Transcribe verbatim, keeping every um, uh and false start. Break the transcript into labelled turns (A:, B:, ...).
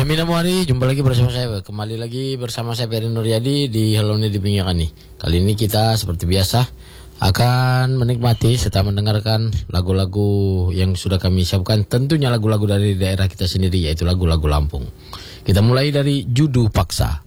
A: Ya Mina Muari, jumpa lagi bersama saya. Kembali lagi bersama saya Ferry Nuryadi di Hello Nih di Pinggirani. Kali ini kita seperti biasa akan menikmati serta mendengarkan lagu-lagu yang sudah kami siapkan. Tentunya lagu-lagu dari daerah kita sendiri, yaitu lagu-lagu Lampung. Kita mulai dari Judu Paksa.